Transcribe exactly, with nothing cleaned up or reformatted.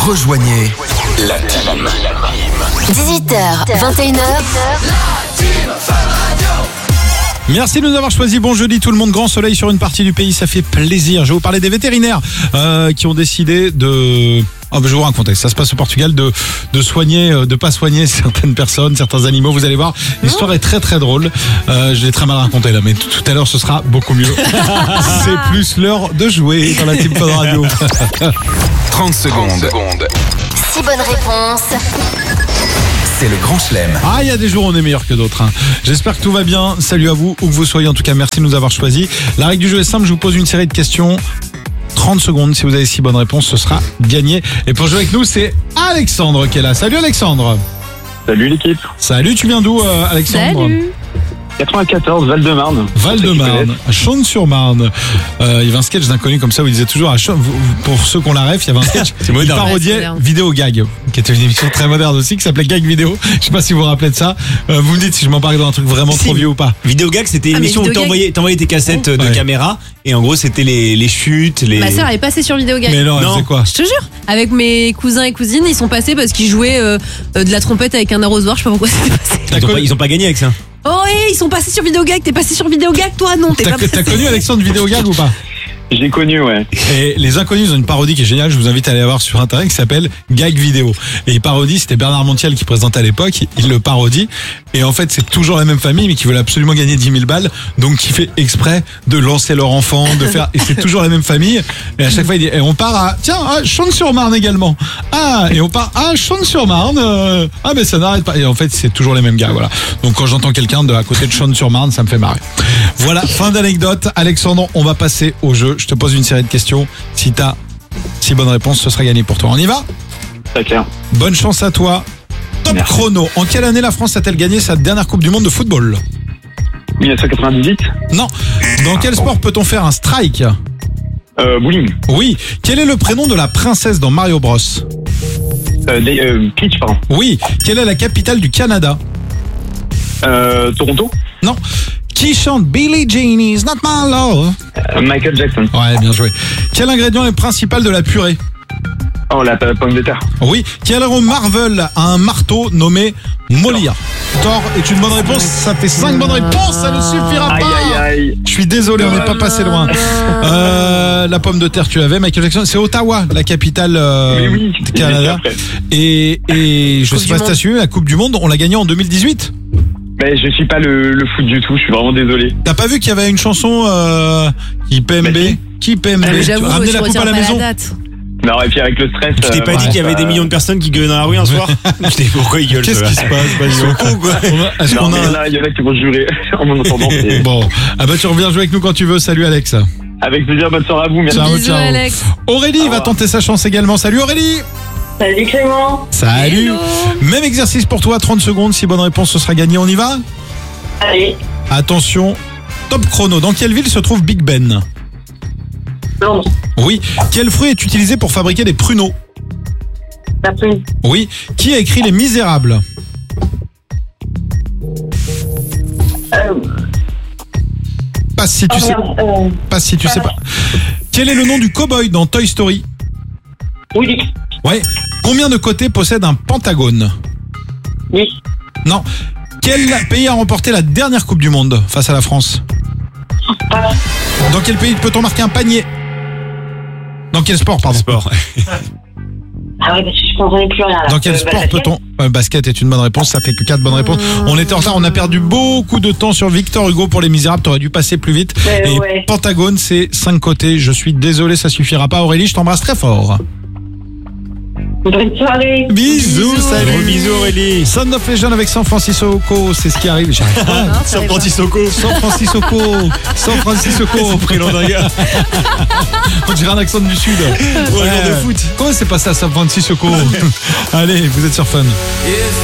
Rejoignez la team. dix-huit heures, vingt et une heures. Merci de nous avoir choisi. Bon jeudi tout le monde, grand soleil sur une partie du pays, ça fait plaisir. Je vais vous parler des vétérinaires euh, qui ont décidé de... Oh, je vais vous raconter, ça se passe au Portugal, de, de soigner, de pas soigner certaines personnes, certains animaux. Vous allez voir, l'histoire est très très drôle. Euh, je l'ai très mal raconté là, mais tout, tout à l'heure ce sera beaucoup mieux. C'est plus l'heure de jouer dans la Team Fun Radio. trente secondes. six bonnes réponses. C'est le Grand Chelem. Ah, il y a des jours où on est meilleur que d'autres. Hein. J'espère que tout va bien. Salut à vous, où que vous soyez. En tout cas, merci de nous avoir choisis. La règle du jeu est simple, je vous pose une série de questions. trente secondes, si vous avez six bonnes réponses, ce sera gagné. Et pour jouer avec nous, c'est Alexandre qui est là. Salut Alexandre. Salut l'équipe. Salut, tu viens d'où euh, Alexandre? Salut. quatre-vingt-quatorze, Val-de-Marne. Val-de-Marne, à Chaulnes-sur-Marne. Euh, il y avait un sketch d'inconnu comme ça où il disait toujours, à Cha- pour ceux qu'on la ref, il y avait un sketch, il Ouais, c'est parodiait moderne. Vidéo Gag, qui était une émission très moderne aussi, qui s'appelait Gag Vidéo. Je sais pas si vous vous rappelez de ça. Euh, vous me dites si je m'embarque dans un truc vraiment Si. trop vieux ou pas. Vidéogag, c'était une Ah, mais émission où Vidéogag- t'envoyais, t'envoyais tes cassettes de Ouais. caméra et en gros c'était les, les chutes, les. Ma sœur elle est passée sur Vidéogag. Mais non, elle Non. faisait quoi? Je te jure, avec mes cousins et cousines, ils sont passés parce qu'ils jouaient euh, euh, de la trompette avec un arrosoir. Je sais pas pourquoi c'était passé. Ils ont, pas, ils ont pas gagné avec ça. Oh, hé, ils sont passés sur Vidéogag. T'es passé sur Vidéogag, toi? Non, t'es T'as, pas passé. t'as connu Alexandre Vidéo Gag ou pas? J'ai connu, ouais. Et les Inconnus ils ont une parodie qui est géniale, je vous invite à aller la voir sur internet, qui s'appelle Gag Vidéo. Et il parodie, c'était Bernard Montiel qui présentait à l'époque, il le parodie. Et en fait, c'est toujours la même famille, mais qui veulent absolument gagner dix mille balles. Donc, qui fait exprès de lancer leur enfant, de faire, et c'est toujours la même famille. Et à chaque fois, il dit, et on part à, tiens, à Chaulnes-sur-Marne également. Ah, et on part à Chaulnes-sur-Marne. euh, ah, mais ça n'arrête pas. Et en fait, c'est toujours les mêmes gars, voilà. Donc, quand j'entends quelqu'un de à côté de Chaulnes-sur-Marne, ça me fait marrer. Voilà, fin d'anecdote. Alexandre, on va passer au jeu. Je te pose une série de questions. Si t'as six bonnes réponses, ce sera gagné pour toi. On y va? Très clair. Bonne chance à toi. Top Merci. chrono. En quelle année la France a-t-elle gagné sa dernière Coupe du Monde de football? dix-neuf cent quatre-vingt-dix. Non. Dans quel sport peut-on faire un strike? Euh, bowling. Oui. Quel est le prénom de la princesse dans Mario Bros? Euh, Day- euh, Peach, pardon. Oui. Quelle est la capitale du Canada? Euh, Toronto. Non. Qui chante Billie Jean is not my love? Euh, Michael Jackson. Ouais, bien joué. Quel ingrédient est principal de la purée? Oh, la p- pomme de terre. Oui. Quel héros Marvel a un marteau nommé Molière? Thor est une bonne réponse. Ça fait cinq bonnes réponses. Ça ne suffira Aïe, pas. aïe, aïe. Je suis désolé, on n'est pas passé loin. Euh, la pomme de terre, tu l'avais, Michael Jackson. C'est Ottawa, la capitale euh, Mais oui, du Canada. j'étais après. Et, et je Coupe sais du pas si Monde. t'as suivi, la Coupe du Monde, on l'a gagnée en deux mille dix-huit. Mais je suis pas le, le foot du tout, je suis vraiment désolé. T'as pas vu qu'il y avait une chanson euh, qui P M B Bah, si. Qui P M B Ah, mais Tu j'avoue, ramenais tu la coupe retiens à la pas maison. la date. Non, et puis avec le stress. Tu t'es pas euh, dit qu'il y avait ouais, des euh, millions de personnes qui gueulaient dans la rue un soir? Je t'ai dit pourquoi ils gueulent? Qu'est-ce ceux-là qui se passe? Bah, Ils sont cons quoi. Est-ce Non, qu'on mais a... là, il y en a qui vont jurer en mon entendant. c'est- Bon, ah bah tu reviens jouer avec nous quand tu veux. Salut Alex. Avec plaisir, bonne soirée à vous. Merci. Ciao, Bisous, ciao. Alex. Aurélie Au va revoir. tenter sa chance également. Salut Aurélie. Salut Clément. Salut. Hello. Même exercice pour toi, trente secondes. Si bonne réponse, ce sera gagné. On y va? Allez, Attention, top chrono. Dans quelle ville se trouve Big Ben? Londres. Oui. Quel fruit est utilisé pour fabriquer des pruneaux? La prune. Oui. Qui a écrit Les Misérables? Euh, Pas si tu oh, sais. merde, euh, Pas si tu sais pas. Quel est le nom du cow-boy dans Toy Story? Woody. Ouais. Combien de côtés possède un pentagone? Oui. Non. Quel pays a remporté la dernière Coupe du Monde face à la France? Passe. Dans quel pays peut-on marquer un panier? Dans quel sport, pardon? Sport. Ah ouais, parce que je comprenais plus rien là. Dans quel Euh, sport basket. peut-on... Euh, basket est une bonne réponse, ça fait que quatre bonnes réponses. On était en retard, on a perdu beaucoup de temps sur Victor Hugo pour Les Misérables, t'aurais dû passer plus vite. Ouais, Et ouais. Pentagone, c'est cinq côtés, je suis désolé, ça suffira pas. Aurélie, je t'embrasse très fort. Bonne soirée. Bisous, Gros salut. bisous Aurélie. Son of Legend avec San Francisco, c'est ce qui arrive. J'arrive pas. Non, ça San arrive pas. Francisco. San Francisco, San Francisco. Prénom d'un gars. On dirait un accent du sud. Ou un joueur de foot. Comment c'est passé à San Francisco? Allez, vous êtes sur Fun.